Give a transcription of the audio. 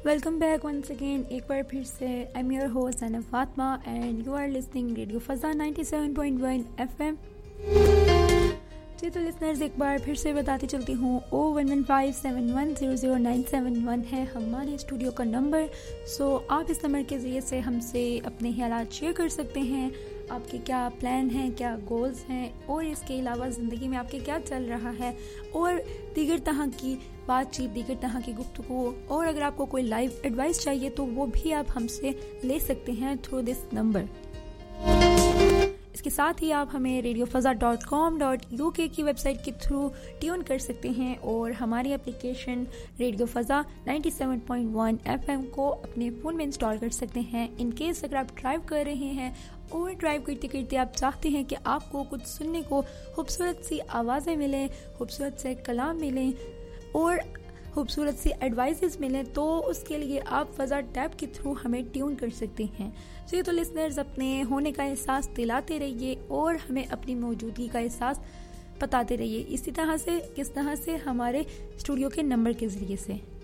Welcome back once again. एक बार फिर से आई एम योर होस्ट अना Fatima and you are listening radio फ़ज़ा 97.1 FM। जी तो लिसनर्स, एक बार फिर से बताती चलती हूँ 01157100971 है हमारे स्टूडियो का नंबर। सो आप इस नंबर के ज़रिए से हमसे अपने ख्यालात शेयर कर सकते हैं। आपके क्या प्लान हैं, क्या गोल्स हैं, और इसके अलावा ज़िंदगी में आपके क्या चल रहा है, और दीगर तरह की बातचीत, दीगर तरह की गुफ्तगू, और अगर आपको कोई लाइव एडवाइस चाहिए तो वो भी आप हमसे ले सकते हैं थ्रू दिस नंबर। इसके साथ ही आप हमें radiofazza.com.uk की वेबसाइट के थ्रू ट्यून कर सकते हैं और हमारी एप्लीकेशन रेडियो फ़ज़ा 97.1 FM को अपने फ़ोन में इंस्टॉल कर सकते हैं। इन केस अगर आप ड्राइव कर रहे हैं और ड्राइव करते करते आप चाहते हैं कि आपको कुछ सुनने को खूबसूरत सी आवाज़ें मिलें, खूबसूरत से कलाम मिलें और खूबसूरत सी एडवाइसेस मिलें, तो उसके लिए आप फ़ज़ा टैब के थ्रू हमें ट्यून कर सकते हैं। ये तो लिसनर्स, अपने होने का एहसास दिलाते रहिए और हमें अपनी मौजूदगी का एहसास बताते रहिए इसी तरह से, किस तरह से, हमारे स्टूडियो के नंबर के ज़रिए से।